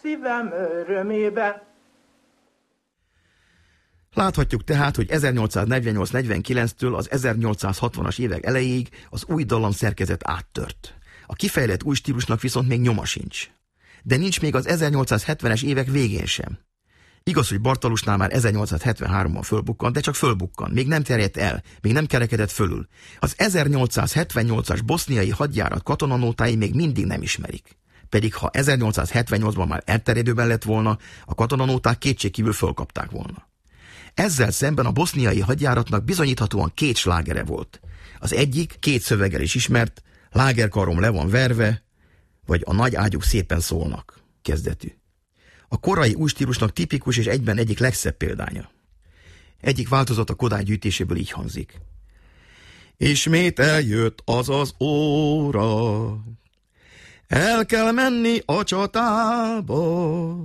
szívem örömébe. Láthatjuk tehát, hogy 1848-49-től az 1860-as évek elejéig az új dallamszerkezet áttört. A kifejlett új stílusnak viszont még nyoma sincs. De nincs még az 1870-es évek végén sem. Igaz, hogy Bartalusnál már 1873-ban fölbukkan, de csak fölbukkan, még nem terjedt el, még nem kerekedett fölül. Az 1878-as boszniai hadjárat katonanótái még mindig nem ismerik. Pedig ha 1878-ban már elterjedőben lett volna, a katonanóták kétségkívül fölkapták volna. Ezzel szemben a boszniai hadjáratnak bizonyíthatóan két slágere volt. Az egyik két szöveggel is ismert, lágerkarom le van verve, vagy a nagy ágyuk szépen szólnak kezdetű. A korai új stílusnak tipikus és egyben egyik legszebb példánya. Egyik változat a Kodály gyűjtéséből így hangzik. Ismét eljött az az óra, el kell menni a csatába,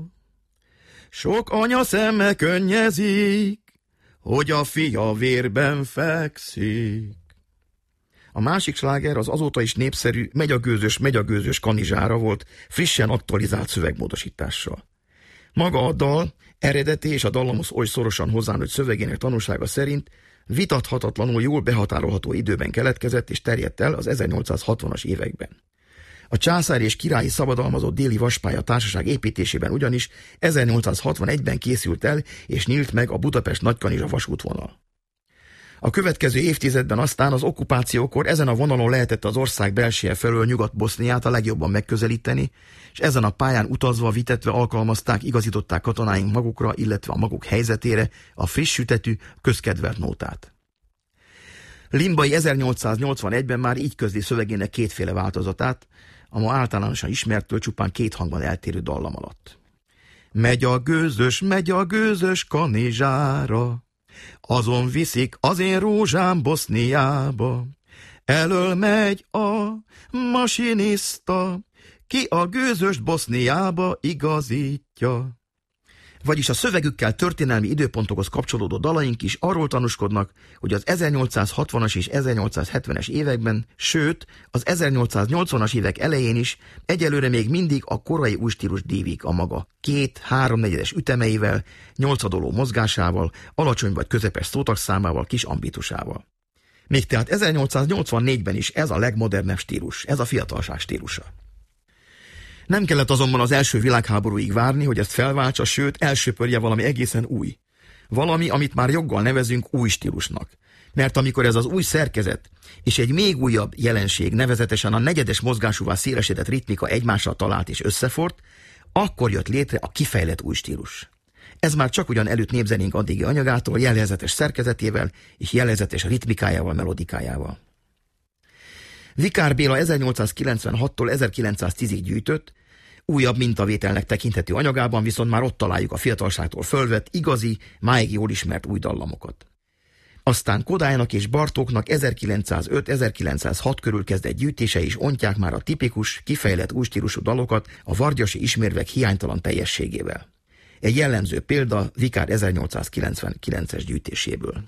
sok anya szeme könnyezik, hogy a fia vérben fekszik. A másik sláger az azóta is népszerű Megy a gőzös kanizsára volt, frissen aktualizált szövegmódosítással. Maga a dal eredeti és a dallamhoz oly szorosan hozzánőtt szövegének tanúsága szerint vitathatatlanul jól behatárolható időben keletkezett és terjedt el az 1860-as években. A császári és királyi szabadalmazott déli vaspálya társaság építésében ugyanis 1861-ben készült el és nyílt meg a Budapest-Nagykanizsa vasútvonal. A következő évtizedben aztán az okkupációkor ezen a vonalon lehetett az ország belseje felől Nyugat-Boszniát a legjobban megközelíteni, és ezen a pályán utazva, vitetve alkalmazták, igazították katonáink magukra, illetve a maguk helyzetére a friss sütetű, közkedvelt nótát. Limbai 1881-ben már így közli szövegének kétféle változatát, a ma általánosan ismertől csupán két hangban eltérő dallam alatt. Megy a gőzös kanizsára, azon viszik az én rózsám Boszniába, elől megy a masinista, ki a gőzöst Boszniába igazítja. Vagyis a szövegükkel történelmi időpontokhoz kapcsolódó dalaink is arról tanúskodnak, hogy az 1860-as és 1870-es években, sőt, az 1880-as évek elején is egyelőre még mindig a korai új stílus dívik a maga 2-3/4 ütemeivel, 8-adoló mozgásával, alacsony vagy közepes szótagszámával, kis ambitusával. Még tehát 1884-ben is ez a legmodernebb stílus, ez a fiatalság stílusa. Nem kellett azonban az első világháborúig várni, hogy ezt felváltsa, sőt, elsöpörje valami egészen új. Valami, amit már joggal nevezünk új stílusnak. Mert amikor ez az új szerkezet és egy még újabb jelenség, nevezetesen a negyedes mozgásúvá szélesedett ritmika egymással talált és összefort, akkor jött létre a kifejlett új stílus. Ez már csak ugyan előtt népzenénk addigi anyagától, jellegzetes szerkezetével és jellegzetes ritmikájával, melodikájával. Vikár Béla 1896-tól 1910-ig gyűjtött, újabb mintavételnek tekinthető anyagában viszont már ott találjuk a fiatalságtól fölvett, igazi, máig jól ismert új dallamokat. Aztán Kodálynak és Bartóknak 1905-1906 körül kezdett gyűjtése is ontják már a tipikus, kifejlett új stílusú dalokat a vargyasi ismérvek hiánytalan teljességével. Egy jellemző példa Vikár 1899-es gyűjtéséből.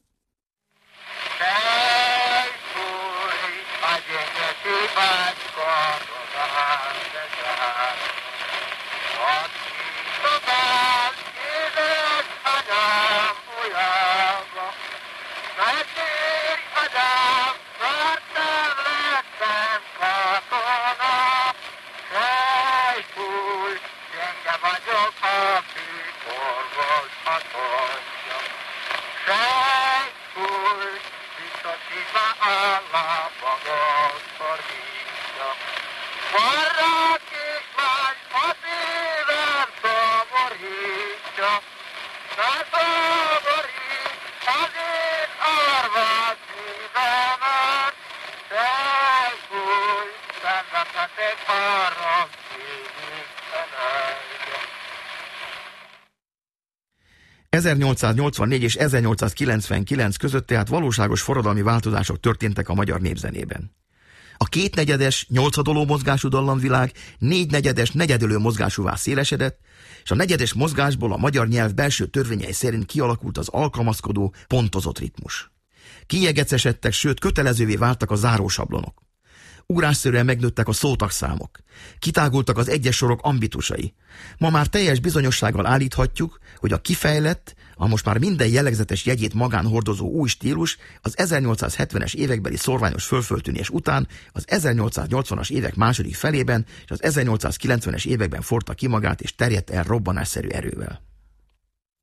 ...1884 és 1899 között tehát valóságos forradalmi változások történtek a magyar népzenében. A 2/4-es, 8-adoló mozgású dallamvilág 4/4-es, negyedölő mozgásúvá szélesedett, és a negyedes mozgásból a magyar nyelv belső törvényei szerint kialakult az alkalmazkodó, pontozott ritmus. Kiegecesedtek, sőt kötelezővé váltak a zárósablonok. Ugrásszerűen megnőttek a szótagszámok. Kitágultak az egyes sorok ambitusai. Ma már teljes bizonyossággal állíthatjuk, hogy a kifejlett, a most már minden jellegzetes jegyét magán hordozó új stílus az 1870-es évekbeli szorványos fölföltűnés után az 1880-as évek második felében és az 1890-es években forta ki magát és terjedt el robbanásszerű erővel.